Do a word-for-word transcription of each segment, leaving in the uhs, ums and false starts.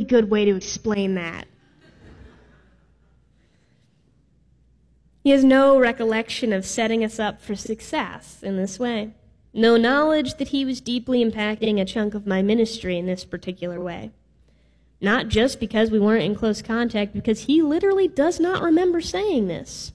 good way to explain that. He has no recollection of setting us up for success in this way. No knowledge that he was deeply impacting a chunk of my ministry in this particular way. Not just because we weren't in close contact, because he literally does not remember saying this.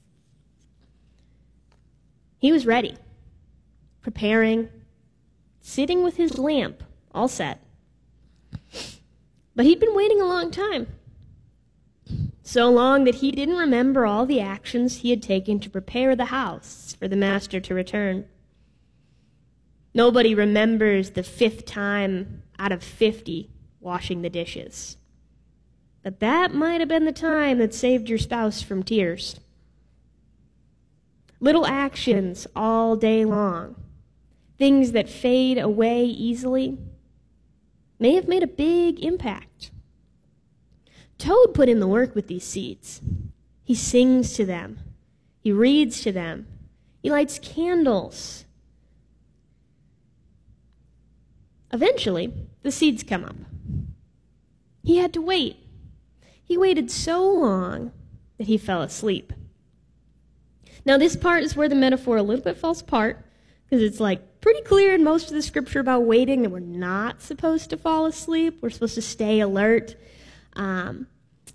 He was ready, preparing, sitting with his lamp, all set. But he'd been waiting a long time. So long that he didn't remember all the actions he had taken to prepare the house for the master to return. Nobody remembers the fifth time out of fifty washing the dishes. But that might have been the time that saved your spouse from tears. Little actions all day long, things that fade away easily, may have made a big impact. Toad put in the work with these seeds. He sings to them. He reads to them. He lights candles. Eventually, the seeds come up. He had to wait. He waited so long that he fell asleep. Now, this part is where the metaphor a little bit falls apart, because it's like pretty clear in most of the scripture about waiting that we're not supposed to fall asleep. We're supposed to stay alert. Um,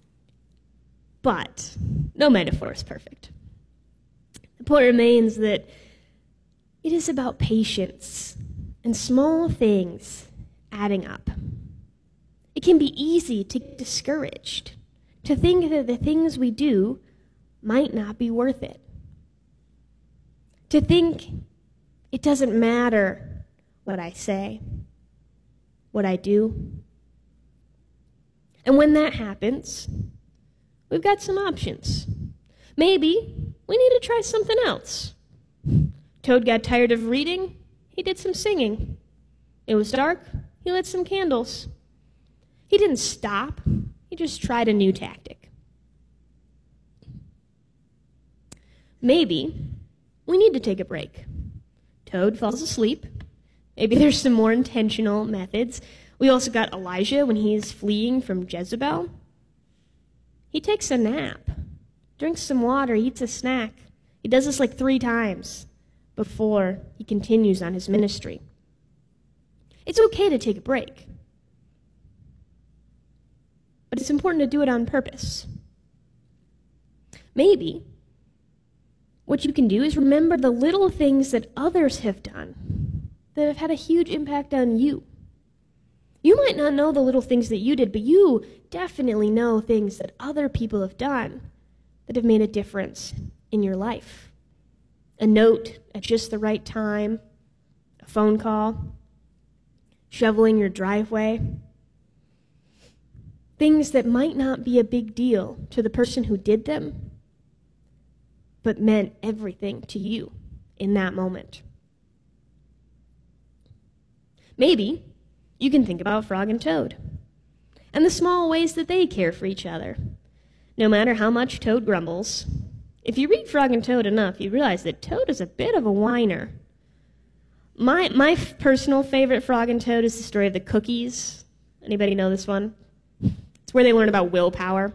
but no metaphor is perfect. The point remains that it is about patience and small things adding up. It can be easy to get discouraged, to think that the things we do might not be worth it, to think it doesn't matter what I say, what I do. And when that happens, we've got some options. Maybe we need to try something else. Toad got tired of reading. He did some singing. It was dark. He lit some candles. He didn't stop. He just tried a new tactic. Maybe we need to take a break. Toad falls asleep. Maybe there's some more intentional methods. We also got Elijah when he's fleeing from Jezebel. He takes a nap, drinks some water, eats a snack. He does this like three times before he continues on his ministry. It's okay to take a break, but it's important to do it on purpose. Maybe what you can do is remember the little things that others have done that have had a huge impact on you. You might not know the little things that you did, but you definitely know things that other people have done that have made a difference in your life. A note at just the right time, a phone call, shoveling your driveway. Things that might not be a big deal to the person who did them, but meant everything to you in that moment. Maybe you can think about Frog and Toad and the small ways that they care for each other. No matter how much Toad grumbles, if you read Frog and Toad enough, you realize that Toad is a bit of a whiner. My my personal favorite Frog and Toad is the story of the cookies. Anybody know this one? It's where they learn about willpower.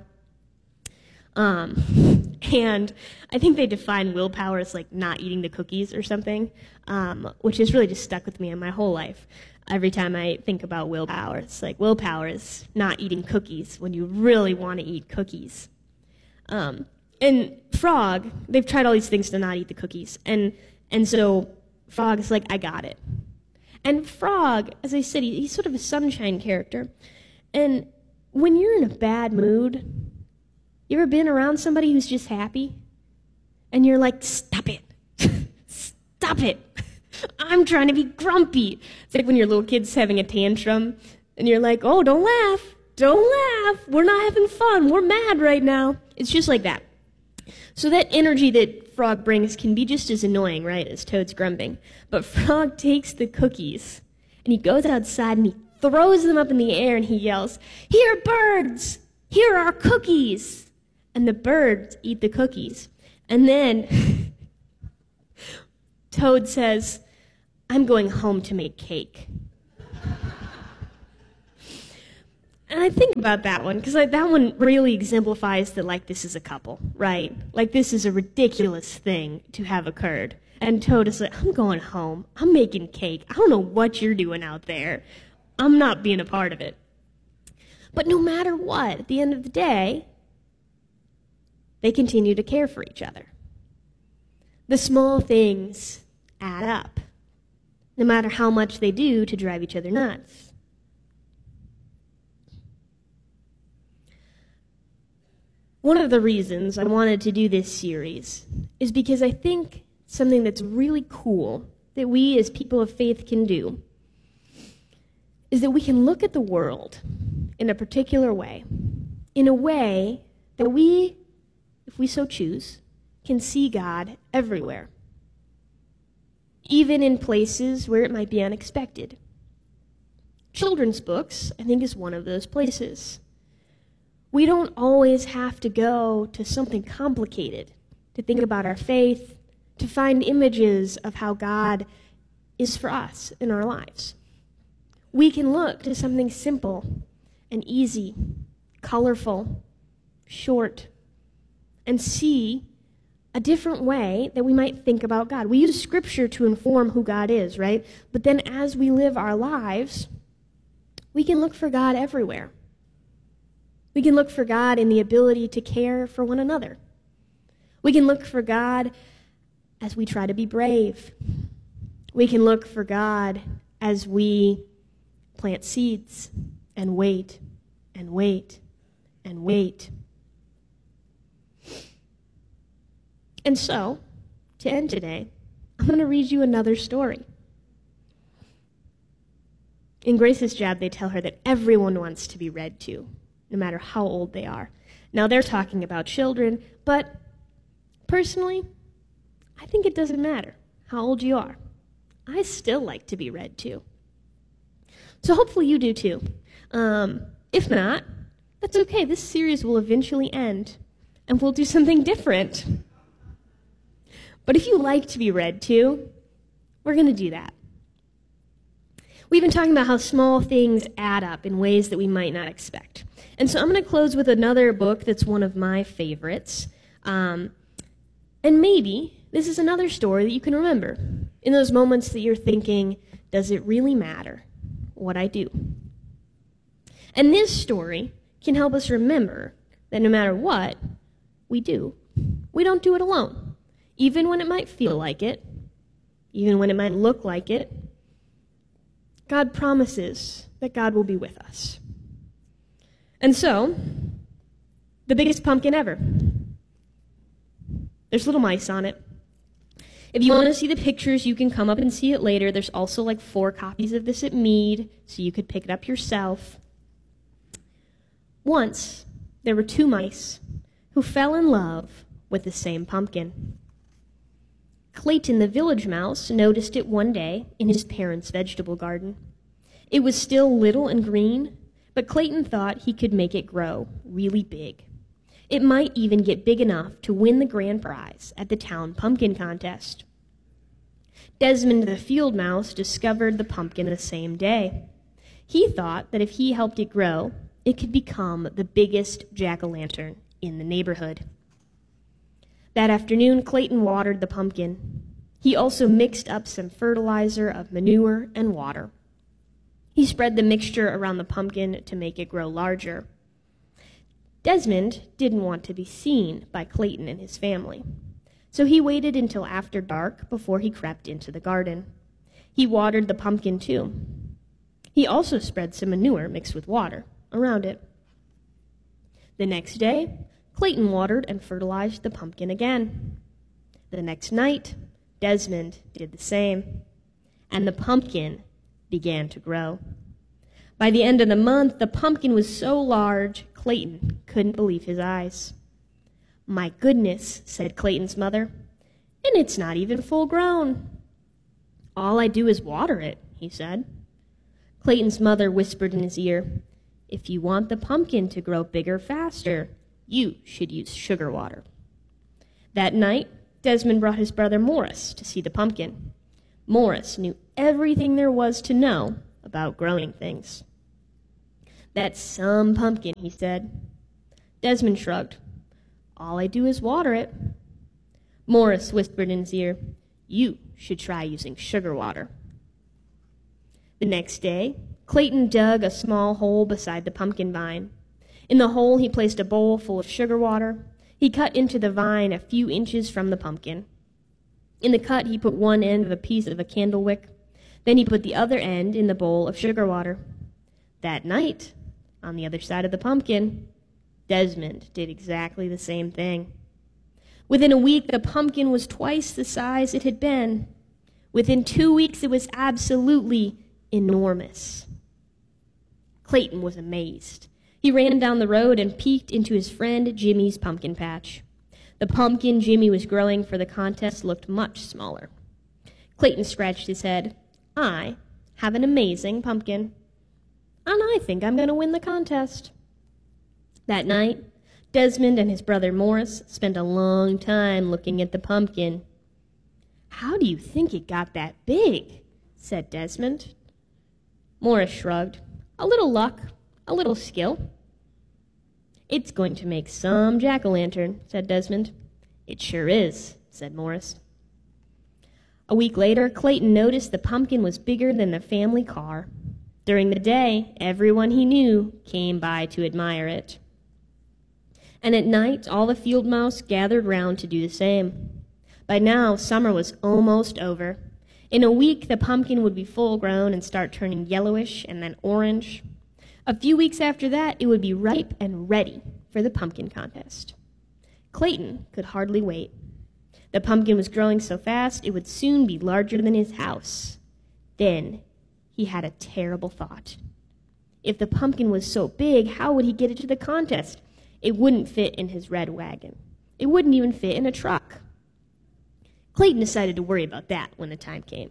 Um, and I think they define willpower as like not eating the cookies or something, um, which has really just stuck with me in my whole life. Every time I think about willpower, it's like willpower is not eating cookies when you really want to eat cookies. Um, and Frog, they've tried all these things to not eat the cookies. And and so Frog is like, I got it. And Frog, as I said, he, he's sort of a sunshine character. And when you're in a bad mood, you ever been around somebody who's just happy? And you're like, stop it. Stop it. I'm trying to be grumpy. It's like when your little kid's having a tantrum, and you're like, oh, don't laugh. Don't laugh. We're not having fun. We're mad right now. It's just like that. So that energy that Frog brings can be just as annoying, right, as Toad's grumping. But Frog takes the cookies, and he goes outside, and he throws them up in the air, and he yells, here, birds! Here are cookies! And the birds eat the cookies. And then Toad says, I'm going home to make cake. And I think about that one, because like, that one really exemplifies that, like, this is a couple, right? Like, this is a ridiculous thing to have occurred. And Toad is like, I'm going home. I'm making cake. I don't know what you're doing out there. I'm not being a part of it. But no matter what, at the end of the day, they continue to care for each other. The small things add up, no matter how much they do to drive each other nuts. One of the reasons I wanted to do this series is because I think something that's really cool that we as people of faith can do is that we can look at the world in a particular way, in a way that we, if we so choose, can see God everywhere, even in places where it might be unexpected. Children's books, I think, is one of those places. We don't always have to go to something complicated to think about our faith, to find images of how God is for us in our lives. We can look to something simple and easy, colorful, short, and see a different way that we might think about God. We use Scripture to inform who God is, right? But then as we live our lives, we can look for God everywhere. We can look for God in the ability to care for one another. We can look for God as we try to be brave. We can look for God as we plant seeds and wait and wait and wait. And so, to end today, I'm going to read you another story. In Grace's job, they tell her that everyone wants to be read to, no matter how old they are. Now, they're talking about children, but personally, I think it doesn't matter how old you are. I still like to be read to. So hopefully you do too. Um, if not, that's okay. This series will eventually end, and we'll do something different. But if you like to be read to, we're going to do that. We've been talking about how small things add up in ways that we might not expect. And so I'm going to close with another book that's one of my favorites. Um, and maybe this is another story that you can remember in those moments that you're thinking, does it really matter what I do? And this story can help us remember that no matter what we do, we don't do it alone. Even when it might feel like it, even when it might look like it, God promises that God will be with us. And so, the biggest pumpkin ever. There's little mice on it. If you want to see the pictures, you can come up and see it later. There's also like four copies of this at Mead, so you could pick it up yourself. Once, there were two mice who fell in love with the same pumpkin. Clayton, the village mouse, noticed it one day in his parents' vegetable garden. It was still little and green, but Clayton thought he could make it grow really big. It might even get big enough to win the grand prize at the town pumpkin contest. Desmond, the field mouse, discovered the pumpkin the same day. He thought that if he helped it grow, it could become the biggest jack-o'-lantern in the neighborhood. That afternoon, Clayton watered the pumpkin. He also mixed up some fertilizer of manure and water. He spread the mixture around the pumpkin to make it grow larger. Desmond didn't want to be seen by Clayton and his family, so he waited until after dark before he crept into the garden. He watered the pumpkin too. He also spread some manure mixed with water around it. The next day, Clayton watered and fertilized the pumpkin again. The next night, Desmond did the same, and the pumpkin began to grow. By the end of the month, the pumpkin was so large, Clayton couldn't believe his eyes. "My goodness," said Clayton's mother, "and it's not even full grown." "All I do is water it," he said. Clayton's mother whispered in his ear, "If you want the pumpkin to grow bigger faster, you should use sugar water." That night, Desmond brought his brother Morris to see the pumpkin. Morris knew everything there was to know about growing things. "That's some pumpkin," he said. Desmond shrugged. "All I do is water it." Morris whispered in his ear, "You should try using sugar water." The next day, Clayton dug a small hole beside the pumpkin vine. In the hole, he placed a bowl full of sugar water. He cut into the vine a few inches from the pumpkin. In the cut, he put one end of a piece of a candle wick. Then he put the other end in the bowl of sugar water. That night, on the other side of the pumpkin, Desmond did exactly the same thing. Within a week, the pumpkin was twice the size it had been. Within two weeks, it was absolutely enormous. Clayton was amazed. He ran down the road and peeked into his friend Jimmy's pumpkin patch. The pumpkin Jimmy was growing for the contest looked much smaller. Clayton scratched his head. "I have an amazing pumpkin, and I think I'm going to win the contest." That night, Desmond and his brother Morris spent a long time looking at the pumpkin. "How do you think it got that big?" said Desmond. Morris shrugged. "A little luck, a little skill." "It's going to make some jack-o'-lantern," said Desmond. "It sure is," said Morris. A week later, Clayton noticed the pumpkin was bigger than the family car. During the day, everyone he knew came by to admire it. And at night, all the field mouse gathered round to do the same. By now, summer was almost over. In a week, the pumpkin would be full-grown and start turning yellowish and then orange. A few weeks after that, it would be ripe and ready for the pumpkin contest. Clayton could hardly wait. The pumpkin was growing so fast, it would soon be larger than his house. Then he had a terrible thought. If the pumpkin was so big, how would he get it to the contest? It wouldn't fit in his red wagon. It wouldn't even fit in a truck. Clayton decided to worry about that when the time came.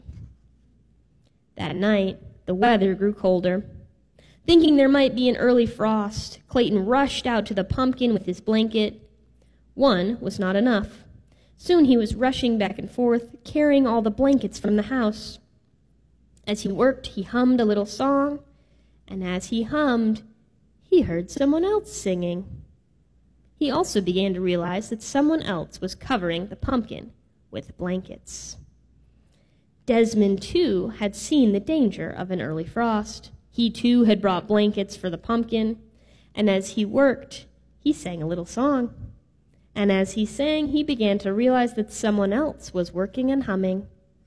That night, the weather grew colder. Thinking there might be an early frost, Clayton rushed out to the pumpkin with his blanket. One was not enough. Soon he was rushing back and forth, carrying all the blankets from the house. As he worked, he hummed a little song, and as he hummed, he heard someone else singing. He also began to realize that someone else was covering the pumpkin with blankets. Desmond, too, had seen the danger of an early frost. He, too, had brought blankets for the pumpkin, and as he worked, he sang a little song. And as he sang, he began to realize that someone else was working and humming.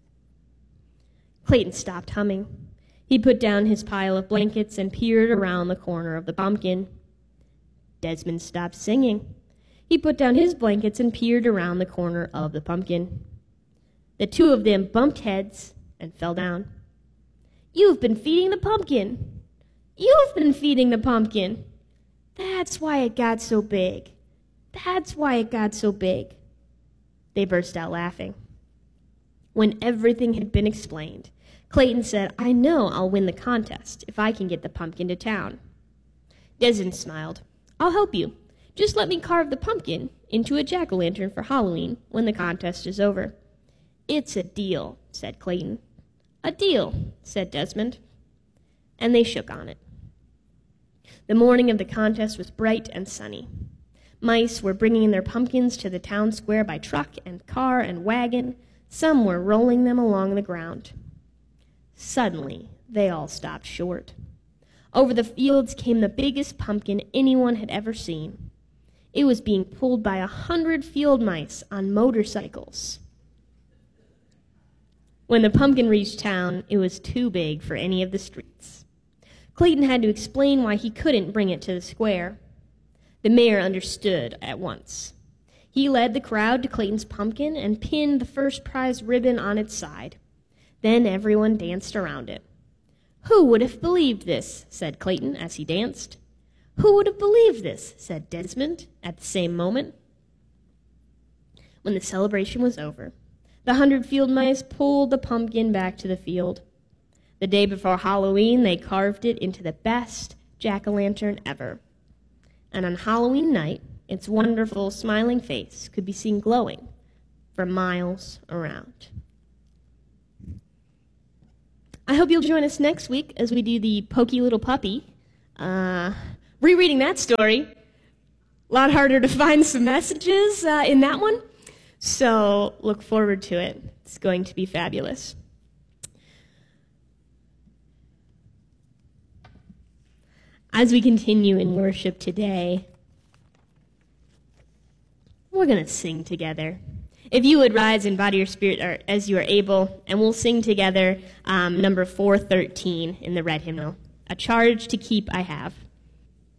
Clayton stopped humming. He put down his pile of blankets and peered around the corner of the pumpkin. Desmond stopped singing. He put down his blankets and peered around the corner of the pumpkin. The two of them bumped heads and fell down. "You've been feeding the pumpkin! You've been feeding the pumpkin! That's why it got so big! That's why it got so big!" They burst out laughing. When everything had been explained, Clayton said, "I know I'll win the contest if I can get the pumpkin to town." Desmond smiled. "I'll help you. Just let me carve the pumpkin into a jack-o'-lantern for Halloween when the contest is over." "It's a deal," said Clayton. "A deal," said Desmond. And they shook on it. The morning of the contest was bright and sunny. Mice were bringing their pumpkins to the town square by truck and car and wagon. Some were rolling them along the ground. Suddenly, they all stopped short. Over the fields came the biggest pumpkin anyone had ever seen. It was being pulled by a hundred field mice on motorcycles. When the pumpkin reached town, it was too big for any of the streets. Clayton had to explain why he couldn't bring it to the square. The mayor understood at once. He led the crowd to Clayton's pumpkin and pinned the first prize ribbon on its side. Then everyone danced around it. "Who would have believed this?" said Clayton as he danced. "Who would have believed this?" said Desmond at the same moment. When the celebration was over, the hundred field mice pulled the pumpkin back to the field. The day before Halloween, they carved it into the best jack-o'-lantern ever. And on Halloween night, its wonderful, smiling face could be seen glowing for miles around. I hope you'll join us next week as we do the Pokey Little Puppy. Uh, rereading that story, a lot harder to find some messages uh, in that one. So look forward to it. It's going to be fabulous. As we continue in worship today, we're going to sing together. If you would rise in body or spirit or as you are able, and we'll sing together um, number four thirteen in the red hymnal, A Charge to Keep I Have.